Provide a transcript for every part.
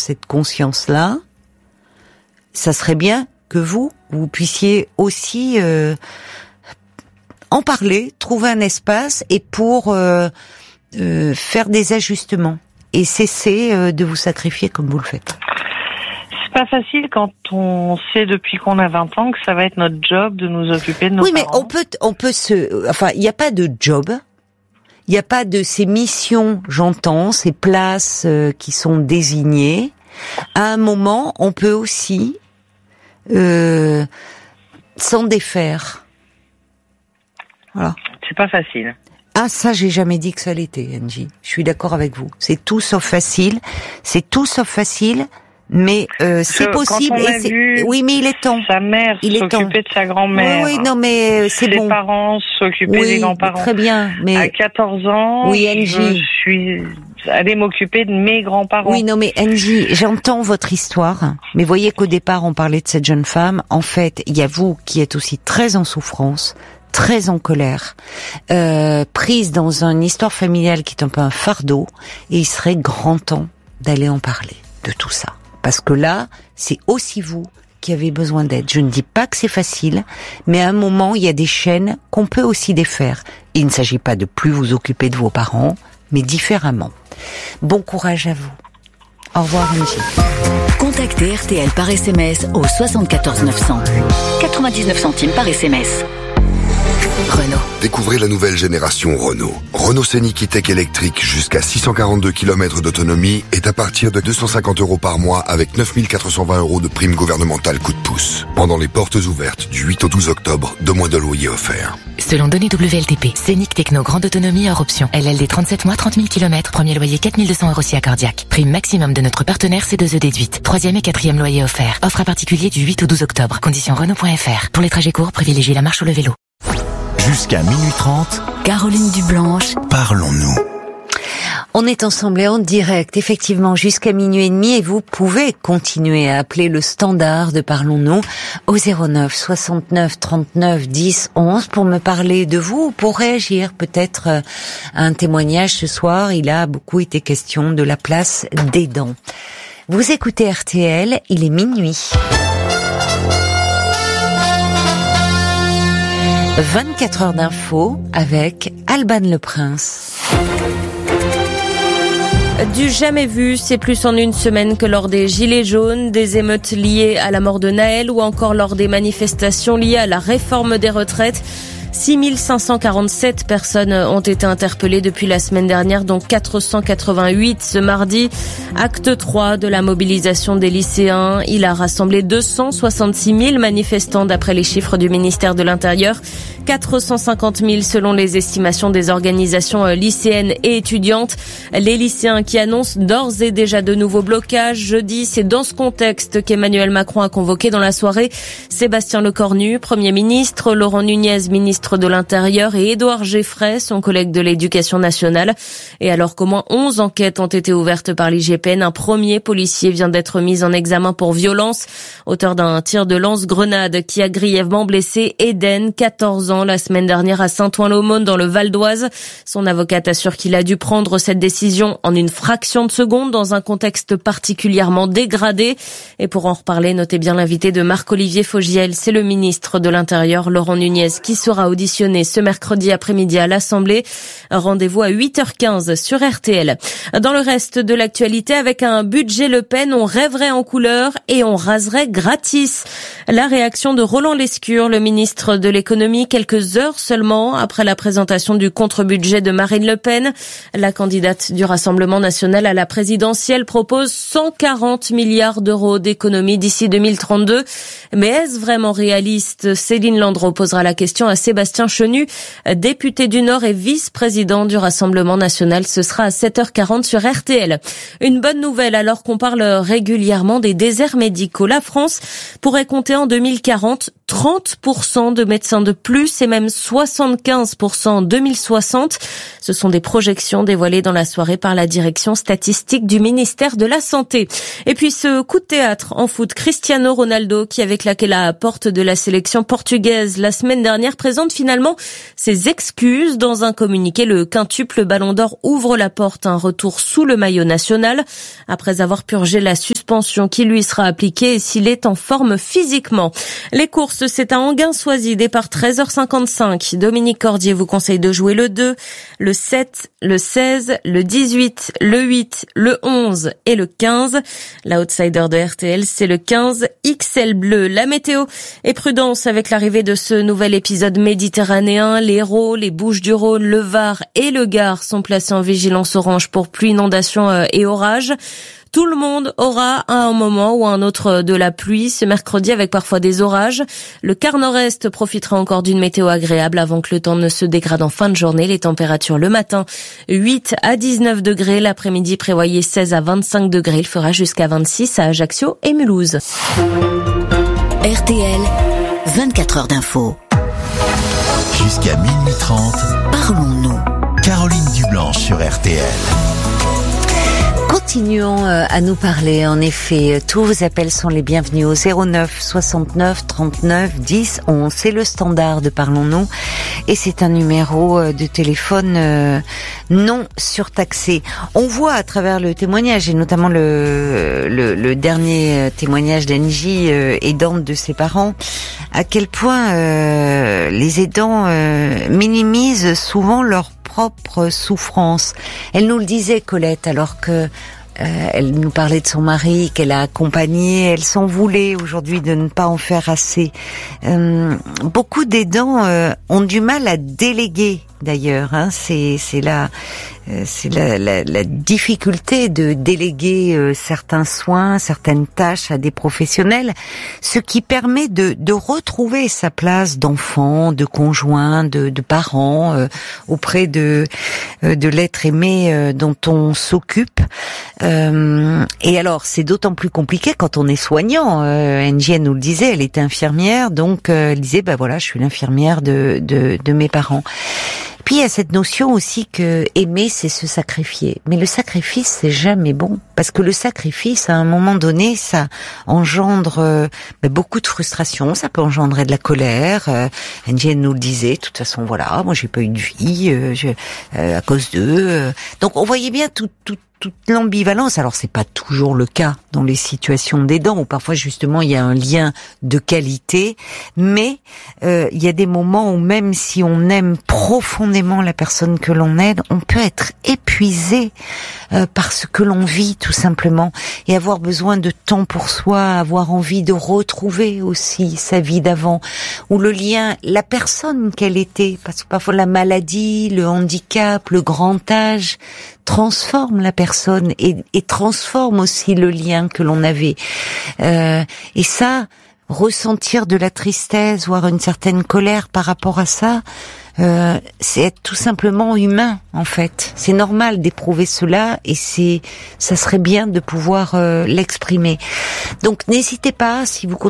cette conscience-là, ça serait bien que vous puissiez aussi en parler, trouver un espace et pour faire des ajustements et cesser de vous sacrifier comme vous le faites. C'est pas facile quand on sait depuis qu'on a 20 ans que ça va être notre job de nous occuper de nos parents. Oui, mais on peut il n'y a pas de job. Il n'y a pas de ces missions, j'entends, ces places qui sont désignées. À un moment, on peut aussi s'en défaire. Voilà. C'est pas facile. Ah, ça, j'ai jamais dit que ça l'était, Angie. Je suis d'accord avec vous. C'est tout sauf facile. Mais c'est possible. Quand on a vu oui, mais il est temps. Sa mère s'occuper de sa grand-mère. Oui, non, mais c'est bon. Ses parents s'occuper des grands-parents. Très bien. Mais à 14 ans, Angie, je suis allée m'occuper de mes grands-parents. Oui, non, mais Angie, j'entends votre histoire. Mais voyez qu'au départ, on parlait de cette jeune femme. En fait, il y a vous qui êtes aussi très en souffrance, très en colère, prise dans une histoire familiale qui est un peu un fardeau. Et il serait grand temps d'aller en parler de tout ça. Parce que là, c'est aussi vous qui avez besoin d'aide. Je ne dis pas que c'est facile, mais à un moment, il y a des chaînes qu'on peut aussi défaire. Il ne s'agit pas de plus vous occuper de vos parents, mais différemment. Bon courage à vous. Au revoir, Angie. Contactez RTL par SMS au 74 900. 99 centimes par SMS. Renault. Découvrez la nouvelle génération Renault. Renault Scénic E-Tech électrique jusqu'à 642 km d'autonomie est à partir de 250 € par mois avec 9 420 € de prime gouvernementale coup de pouce. Pendant les portes ouvertes du 8 au 12 octobre, 2 mois de loyer offerts. Selon données WLTP, Scénic Techno grande autonomie hors option. LLD 37 mois, 30 000 km. Premier loyer 4 200 € si accordiaque. Prime maximum de notre partenaire C2E déduite. 3e et 4e loyer offert. Offre à particulier du 8 au 12 octobre. Conditions Renault.fr. Pour les trajets courts, privilégiez la marche ou le vélo. Jusqu'à minuit 30, Caroline Dublanche. Parlons-nous. On est ensemble et en direct, effectivement, jusqu'à minuit et demi, et vous pouvez continuer à appeler le standard de Parlons-nous au 09 69 39 10 11 pour me parler de vous, pour réagir peut-être à un témoignage ce soir. Il a beaucoup été question de la place des dents. Vous écoutez RTL, il est minuit. 24 heures d'infos avec Alban Le Prince. Du jamais vu, c'est plus en une semaine que lors des Gilets jaunes, des émeutes liées à la mort de Naël ou encore lors des manifestations liées à la réforme des retraites. 6547 personnes ont été interpellées depuis la semaine dernière, dont 488 ce mardi. Acte 3 de la mobilisation des lycéens. Il a rassemblé 266 000 manifestants d'après les chiffres du ministère de l'Intérieur. 450 000 selon les estimations des organisations lycéennes et étudiantes. Les lycéens qui annoncent d'ores et déjà de nouveaux blocages jeudi. C'est dans ce contexte qu'Emmanuel Macron a convoqué dans la soirée Sébastien Lecornu, Premier ministre, Laurent Nunez, ministre de l'Intérieur, et Édouard Geffray, son collègue de l'Éducation nationale. Et alors qu'au moins 11 enquêtes ont été ouvertes par l'IGPN, un premier policier vient d'être mis en examen pour violence, auteur d'un tir de lance-grenade qui a grièvement blessé Eden, 14 ans, la semaine dernière à Saint-Ouen-l'Aumône dans le Val d'Oise. Son avocate assure qu'il a dû prendre cette décision en une fraction de seconde dans un contexte particulièrement dégradé. Et pour en reparler, notez bien l'invité de Marc-Olivier Fogiel, c'est le ministre de l'Intérieur, Laurent Nunez, qui sera auditionné ce mercredi après-midi à l'Assemblée. Rendez-vous à 8h15 sur RTL. Dans le reste de l'actualité, avec un budget Le Pen, on rêverait en couleur et on raserait gratis. La réaction de Roland Lescure, le ministre de l'économie, quelques heures seulement après la présentation du contre-budget de Marine Le Pen. La candidate du Rassemblement national à la présidentielle propose 140 milliards d'euros d'économies d'ici 2032. Mais est-ce vraiment réaliste? Céline Landreau posera la question à Sébastien Chenu, député du Nord et vice-président du Rassemblement national. Ce sera à 7h40 sur RTL. Une bonne nouvelle alors qu'on parle régulièrement des déserts médicaux. La France pourrait compter en 2040 30% de médecins de plus et même 75% en 2060. Ce sont des projections dévoilées dans la soirée par la direction statistique du ministère de la Santé. Et puis ce coup de théâtre en foot, Cristiano Ronaldo, qui avait claqué la porte de la sélection portugaise la semaine dernière, présente présente finalement ses excuses. Dans un communiqué, le quintuple Ballon d'Or ouvre la porte à un retour sous le maillot national après avoir purgé la suspension qui lui sera appliquée s'il est en forme physiquement. Les courses, c'est à Anguin-Soisy, départ 13h55. Dominique Cordier vous conseille de jouer le 2, le 7, le 16, le 18, le 8, le 11 et le 15. L'outsider de RTL, c'est le 15 XL Bleu. La météo et prudence avec l'arrivée de ce nouvel épisode méditerranéen. L'Hérault, les Bouches-du-Rhône, le Var et le Gard sont placés en vigilance orange pour pluie, inondation et orage. Tout le monde aura à un moment ou à un autre de la pluie ce mercredi avec parfois des orages. Le quart nord-est profitera encore d'une météo agréable avant que le temps ne se dégrade en fin de journée. Les températures le matin 8 à 19 degrés. L'après-midi prévoyez 16 à 25 degrés. Il fera jusqu'à 26 à Ajaccio et Mulhouse. RTL, 24 heures d'info. Jusqu'à minuit 30, Parlons-nous. Caroline Dublanche sur RTL. Continuons à nous parler. En effet, tous vos appels sont les bienvenus au 09 69 39 10 11. C'est le standard de Parlons-nous et c'est un numéro de téléphone non surtaxé. On voit à travers le témoignage et notamment le dernier témoignage d'Angie, aidante de ses parents, à quel point les aidants minimisent souvent leur propre souffrance. Elle nous le disait, Colette, alors que elle nous parlait de son mari qu'elle a accompagné. Elle s'en voulait aujourd'hui de ne pas en faire assez. Beaucoup d'aidants ont du mal à déléguer. D'ailleurs, c'est la difficulté de déléguer certains soins, certaines tâches à des professionnels, ce qui permet de retrouver sa place d'enfant, de conjoint, de parent auprès de l'être aimé dont on s'occupe. Et alors, c'est d'autant plus compliqué quand on est soignant. Angie nous le disait, elle était infirmière, donc elle disait, je suis l'infirmière de mes parents. Puis il y a cette notion aussi que aimer, c'est se sacrifier. Mais le sacrifice, c'est jamais bon. Parce que le sacrifice, à un moment donné, ça engendre beaucoup de frustration. Ça peut engendrer de la colère. Angie nous le disait. De toute façon, voilà, moi j'ai pas eu de vie à cause d'eux. Donc on voyait bien toute l'ambivalence. Alors c'est pas toujours le cas dans les situations d'aidants où parfois justement il y a un lien de qualité, mais il y a des moments où même si on aime profondément la personne que l'on aide, on peut être épuisé par ce que l'on vit tout simplement et avoir besoin de temps pour soi, avoir envie de retrouver aussi sa vie d'avant ou le lien, la personne qu'elle était, parce que parfois la maladie, le handicap, le grand âge transforme la personne et transforme aussi le lien que l'on avait. Et ça, ressentir de la tristesse, voire une certaine colère par rapport à ça, c'est être tout simplement humain en fait. C'est normal d'éprouver cela et ça serait bien de pouvoir l'exprimer. Donc n'hésitez pas, si vous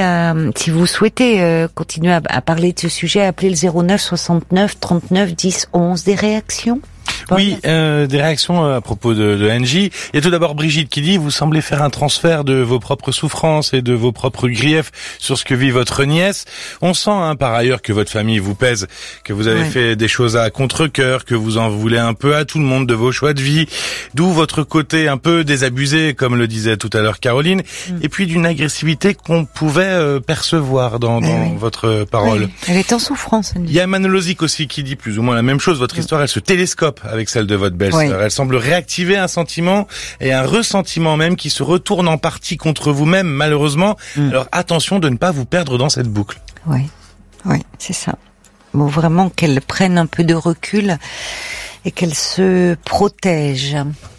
souhaitez continuer à parler de ce sujet, appelez le 09 69 39 10 11. Des réactions? Oui, des réactions à propos de Angie. Il y a tout d'abord Brigitte qui dit: vous semblez faire un transfert de vos propres souffrances et de vos propres griefs sur ce que vit votre nièce. On sent par ailleurs que votre famille vous pèse, que vous avez fait des choses à contre-cœur, que vous en voulez un peu à tout le monde de vos choix de vie, d'où votre côté un peu désabusé, comme le disait tout à l'heure Caroline, et puis d'une agressivité qu'on pouvait percevoir dans votre parole. Oui. Elle est en souffrance, Angie. Il y a Manolozic aussi qui dit plus ou moins la même chose. Votre histoire, elle se télescope avec celle de votre belle-sœur. Elle semble réactiver un sentiment et un ressentiment même qui se retourne en partie contre vous-même, malheureusement. Alors attention de ne pas vous perdre dans cette boucle. Oui, c'est ça. Bon, vraiment qu'elle prenne un peu de recul et qu'elle se protège.